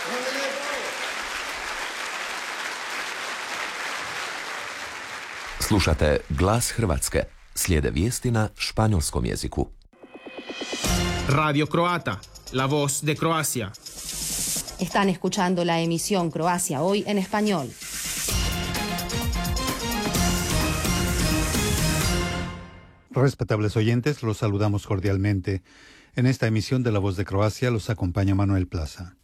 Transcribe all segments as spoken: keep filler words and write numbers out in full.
Slušate Glas Hrvatske. Slijede vijesti na španjolskom jeziku. Radio Croata, la voz de Croacia. Están escuchando la emisión Croacia Hoy en español. Respetables oyentes, los saludamos cordialmente. En esta emisión de La Voz de Croacia los acompaña Manuel Plaza.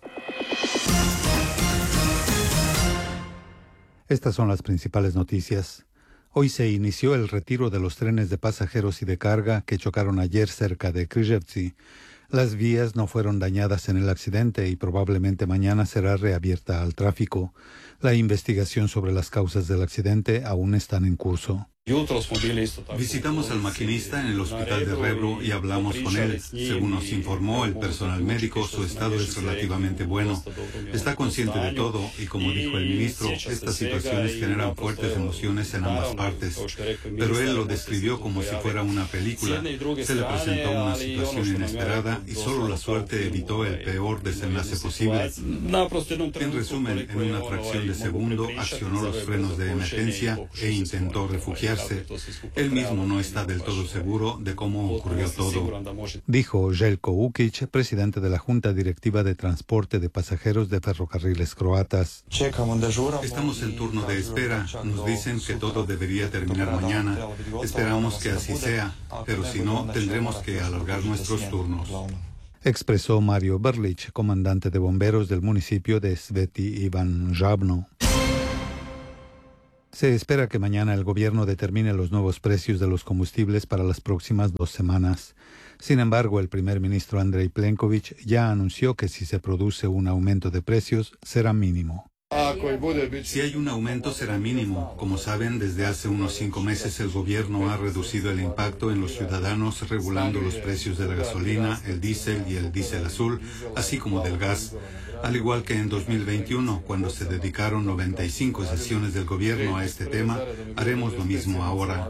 Estas son las principales noticias. Hoy se inició el retiro de los trenes de pasajeros y de carga que chocaron ayer cerca de Križevci. Las vías no fueron dañadas en el accidente y probablemente mañana será reabierta al tráfico. La investigación sobre las causas del accidente aún están en curso. Visitamos al maquinista en el hospital de Rebro y hablamos con él. Según nos informó el personal médico, su estado es relativamente bueno. Está consciente de todo y, como dijo el ministro, estas situaciones generan fuertes emociones en ambas partes. Pero él lo describió como si fuera una película. Se le presentó una situación inesperada y solo la suerte evitó el peor desenlace posible. En resumen, en una fracción de segundo accionó los frenos de emergencia e intentó refugiarse. Él mismo no está del todo seguro de cómo ocurrió todo. Dijo Željko Ukić, presidente de la Junta Directiva de Transporte de Pasajeros de Ferrocarriles Croatas. Estamos en turno de espera. Nos dicen que todo debería terminar mañana. Esperamos que así sea, pero si no, tendremos que alargar nuestros turnos. Expresó Mario Berlić, comandante de bomberos del municipio de Sveti Ivan Žabno. Se espera que mañana el gobierno determine los nuevos precios de los combustibles para las próximas dos semanas. Sin embargo, el primer ministro Andrej Plenković ya anunció que si se produce un aumento de precios, será mínimo. Si hay un aumento será mínimo. Como saben, desde hace unos cinco meses el gobierno ha reducido el impacto en los ciudadanos regulando los precios de la gasolina, el diésel y el diésel azul, así como del gas. Al igual que en dos mil veintiuno, cuando se dedicaron noventa y cinco sesiones del gobierno a este tema, haremos lo mismo ahora.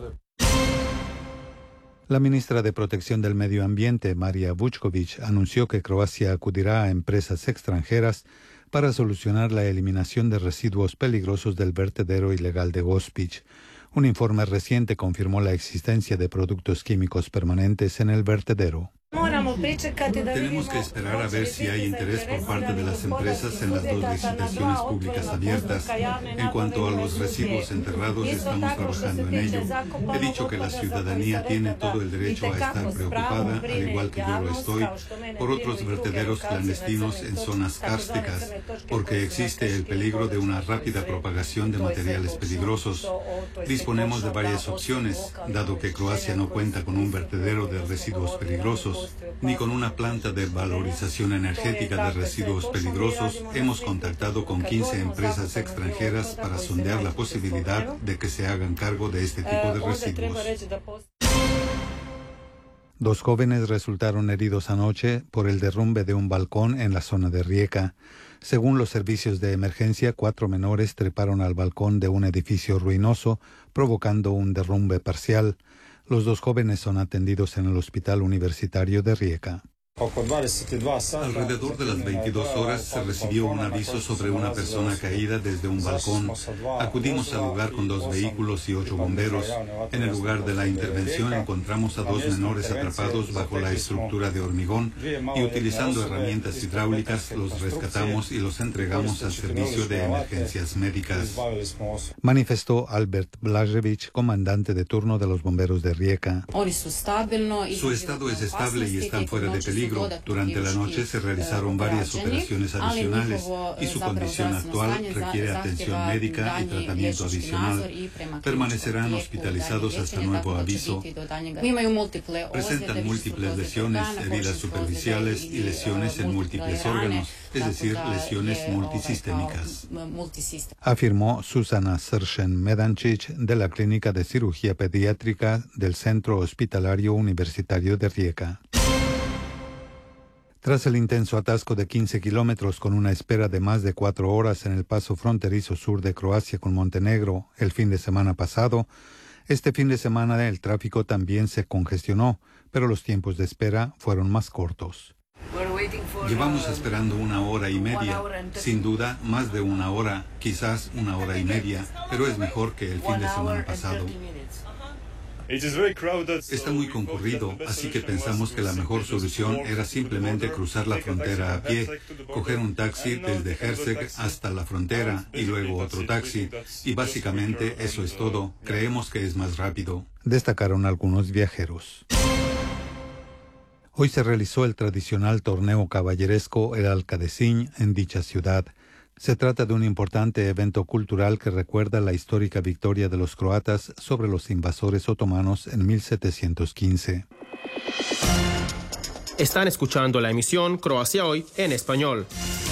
La ministra de Protección del Medio Ambiente, Marija Vučković, anunció que Croacia acudirá a empresas extranjeras para solucionar la eliminación de residuos peligrosos del vertedero ilegal de Gospić. Un informe reciente confirmó la existencia de productos químicos permanentes en el vertedero. Tenemos que esperar a ver si hay interés por parte de las empresas en las dos licitaciones públicas abiertas. En cuanto a los residuos enterrados, estamos trabajando en ello. He dicho que la ciudadanía tiene todo el derecho a estar preocupada, al igual que yo lo estoy, por otros vertederos clandestinos en zonas kársticas, porque existe el peligro de una rápida propagación de materiales peligrosos. Disponemos de varias opciones, dado que Croacia no cuenta con un vertedero de residuos peligrosos ni con una planta de valorización energética de residuos peligrosos. Hemos contactado con quince empresas extranjeras para sondear la posibilidad de que se hagan cargo de este tipo de residuos. Dos jóvenes resultaron heridos anoche por el derrumbe de un balcón en la zona de Rijeka. Según los servicios de emergencia, cuatro menores treparon al balcón de un edificio ruinoso, provocando un derrumbe parcial. Los dos jóvenes son atendidos en el Hospital Universitario de Rijeka. Alrededor de las veintidós horas se recibió un aviso sobre una persona caída desde un balcón. Acudimos al lugar con dos vehículos y ocho bomberos. En el lugar de la intervención encontramos a dos menores atrapados bajo la estructura de hormigón y utilizando herramientas hidráulicas los rescatamos y los entregamos al servicio de emergencias médicas. Manifestó Albert Blažević, comandante de turno de los bomberos de Rijeka. Su estado es estable y están fuera de peligro. Durante la noche se realizaron varias operaciones adicionales y su condición actual requiere atención médica y tratamiento adicional. Permanecerán hospitalizados hasta nuevo aviso. Presentan múltiples lesiones, heridas superficiales y lesiones en múltiples órganos, es decir, lesiones multisistémicas. Afirmó Susana Sršen-Medancic de la Clínica de Cirugía Pediátrica del Centro Hospitalario Universitario de Rijeka. Tras el intenso atasco de quince kilómetros con una espera de más de cuatro horas en el paso fronterizo sur de Croacia con Montenegro el fin de semana pasado, este fin de semana el tráfico también se congestionó, pero los tiempos de espera fueron más cortos. Llevamos esperando una hora y media, sin duda más de una hora, quizás una hora y media, pero es mejor que el fin de semana pasado. Está muy concurrido, así que pensamos que la mejor solución era simplemente cruzar la frontera a pie, coger un taxi desde Herzeg hasta la frontera y luego otro taxi. Y básicamente eso es todo. Creemos que es más rápido. Destacaron algunos viajeros. Hoy se realizó el tradicional torneo caballeresco El Alcadecín en dicha ciudad. Se trata de un importante evento cultural que recuerda la histórica victoria de los croatas sobre los invasores otomanos en mil setecientos quince. Están escuchando la emisión Croacia Hoy en español.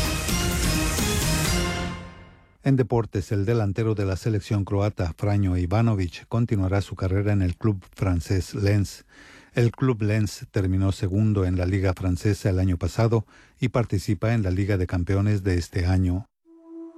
En deportes, el delantero de la selección croata, Franjo Ivanović, continuará su carrera en el club francés Lens. El club Lens terminó segundo en la Liga Francesa el año pasado y participa en la Liga de Campeones de este año.